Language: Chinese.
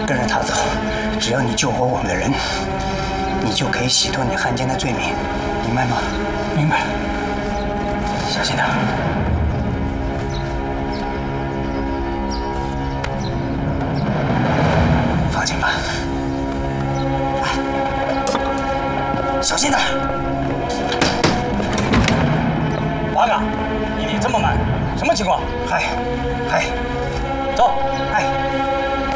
跟着他走，只要你救活我们的人，你就可以洗脱你汉奸的罪名，明白吗？ 明白。 小心点。放心吧。小心点。 八哥，你这么慢，什么情况？ 嗨， 走。 哎。